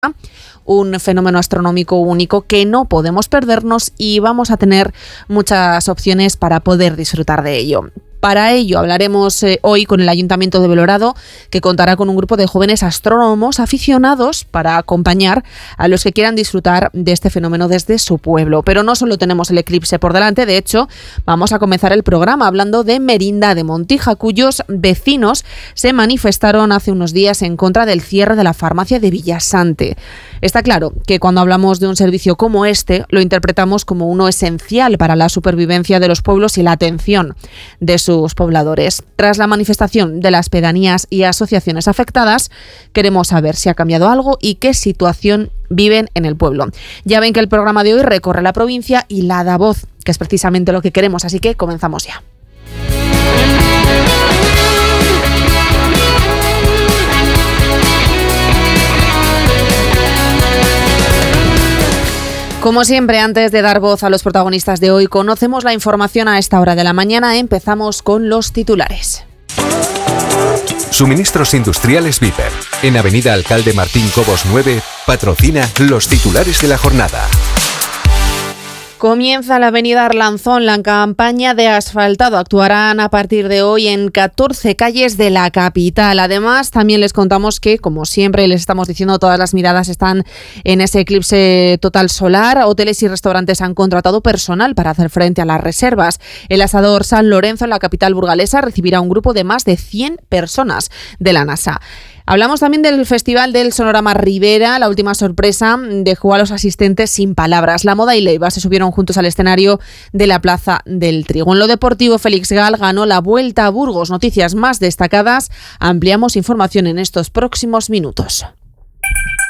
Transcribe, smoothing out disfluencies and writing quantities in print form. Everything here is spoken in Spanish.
un fenómeno astronómico único que no podemos perdernos y vamos a tener muchas opciones para poder disfrutar de ello. Para ello hablaremos hoy con el Ayuntamiento de Belorado, que contará con un grupo de jóvenes astrónomos aficionados para acompañar a los que quieran disfrutar de este fenómeno desde su pueblo. Pero no solo tenemos el eclipse por delante, de hecho, vamos a comenzar el programa hablando de Merinda de Montija, cuyos vecinos se manifestaron hace unos días en contra del cierre de la farmacia de Villasante. Está claro que cuando hablamos de un servicio como este, lo interpretamos como uno esencial para la supervivencia de los pueblos y la atención de sus pobladores. Tras la manifestación de las pedanías y asociaciones afectadas, queremos saber si ha cambiado algo y qué situación viven en el pueblo. Ya ven que el programa de hoy recorre la provincia y la da voz, que es precisamente lo que queremos, así que comenzamos ya. Como siempre, antes de dar voz a los protagonistas de hoy, conocemos la información a esta hora de la mañana. Empezamos con los titulares. Suministros Industriales Viper, en Avenida Alcalde Martín Cobos 9, patrocina los titulares de la jornada. Comienza la avenida Arlanzón la campaña de asfaltado. Actuarán a partir de hoy en 14 calles de la capital. Además, también les contamos que, como siempre les estamos diciendo, todas las miradas están en ese eclipse total solar. Hoteles y restaurantes han contratado personal para hacer frente a las reservas. El Asador San Lorenzo, en la capital burgalesa, recibirá un grupo de más de 100 personas de la NASA. Hablamos también del Festival del Sonorama Ribera. La última sorpresa dejó a los asistentes sin palabras. La Moda y Leiva se subieron juntos al escenario de la Plaza del Trigo. En lo deportivo, Félix Gal ganó la Vuelta a Burgos. Noticias más destacadas. Ampliamos información en estos próximos minutos.